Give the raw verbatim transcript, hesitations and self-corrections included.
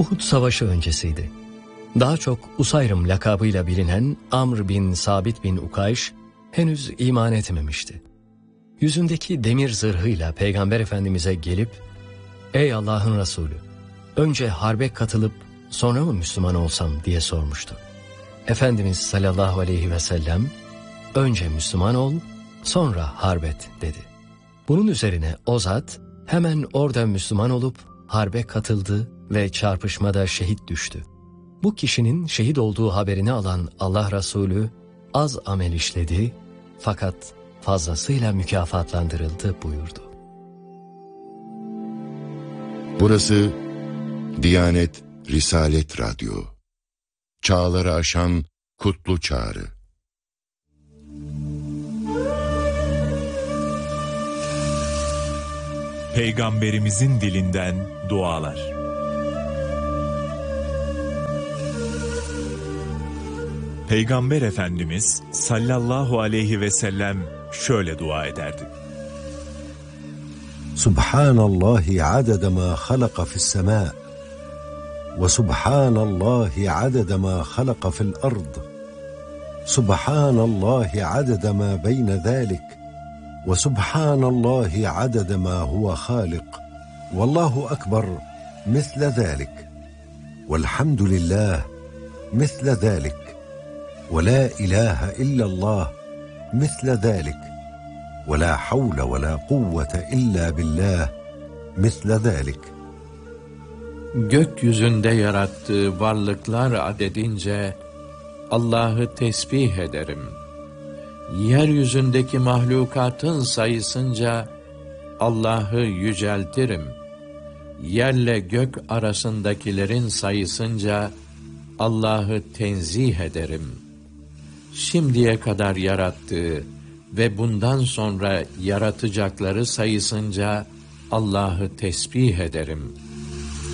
Uhud Savaşı öncesiydi. Daha çok Usayrım lakabıyla bilinen Amr bin Sabit bin Ukayş henüz iman etmemişti. Yüzündeki demir zırhıyla Peygamber Efendimiz'e gelip, "Ey Allah'ın Resulü, önce harbe katılıp sonra mı Müslüman olsam?" diye sormuştu. Efendimiz sallallahu aleyhi ve sellem, "Önce Müslüman ol, sonra harbet," dedi. Bunun üzerine o zat hemen orada Müslüman olup harbe katıldı ve çarpışmada şehit düştü. Bu kişinin şehit olduğu haberini alan Allah Resulü az amel işledi fakat fazlasıyla mükafatlandırıldı buyurdu. Burası Diyanet Risalet Radyo. Çağları aşan kutlu çağrı. Peygamberimizin dilinden dualar. Peygamber Efendimiz sallallahu aleyhi ve sellem şöyle dua ederdi: Subhanallahi adede ma halaka fis sema ve subhanallahi adede ma halaka fil ard. Subhanallahi adede ma beyne zalik ve subhanallahi adede ma huve halik. Vallahu ekber misle zalik. Velhamdülillah misle zalik. Ve la ilahe illallah misle zalik. Ve la havle ve la kuvvete illa billah misle zalik. Gökyüzünde yarattığı varlıklar adedince Allah'ı tesbih ederim. Yeryüzündeki mahlukatın sayısınca Allah'ı yüceltirim. Yerle gök arasındakilerin sayısınca Allah'ı tenzih ederim. Şimdiye kadar yarattığı ve bundan sonra yaratacakları sayısınca Allah'ı tesbih ederim.